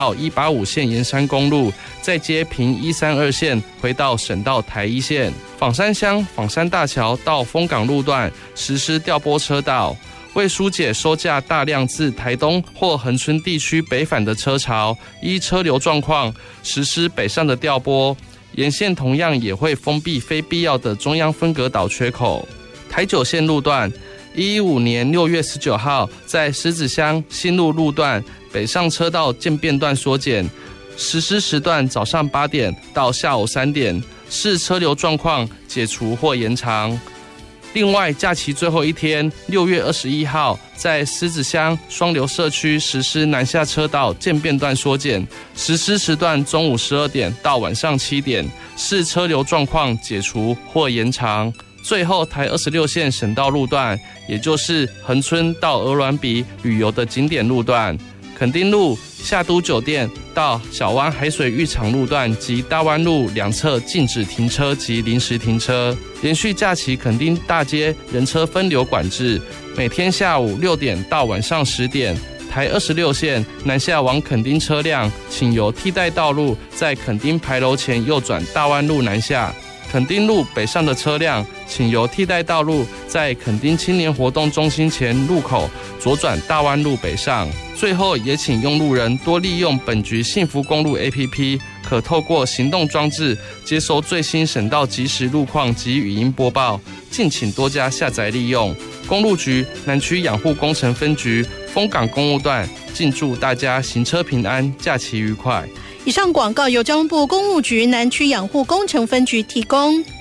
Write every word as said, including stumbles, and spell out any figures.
到一八五线沿山公路，再接平一三二线回到省道台一线。枋山乡枋山大桥到丰港路段实施调拨车道，为疏解收假大量自台东或恒春地区北返的车潮，依车流状况实施北上的调拨。沿线同样也会封闭非必要的中央分隔岛缺口。台九线路段，一百一十五年六月十九号，在狮子乡新路路段北上车道渐变段缩减，实施时段早上八点到下午三点，视车流状况解除或延长。另外，假期最后一天，六月二十一号，在狮子乡双流社区实施南下车道渐变段缩减，实施时段中午十二点到晚上七点，视车流状况解除或延长。最后，台二十六线省道路段，也就是恒春到鹅銮鼻旅游的景点路段，垦丁路夏都酒店到小湾海水浴场路段及大湾路两侧禁止停车及临时停车。连续假期垦丁大街人车分流管制，每天下午六点到晚上十点。台二十六线南下往垦丁车辆，请由替代道路在垦丁牌楼前右转大湾路南下。垦丁路北上的车辆，请由替代道路在垦丁青年活动中心前路口左转大湾路北上。最后，也请用路人多利用本局幸福公路 A P P， 可透过行动装置接收最新省道即时路况及语音播报，敬请多加下载利用。公路局南区养护工程分局丰港公路段，敬祝大家行车平安，假期愉快。 以上广告由交通部公路局南区养护工程分局提供。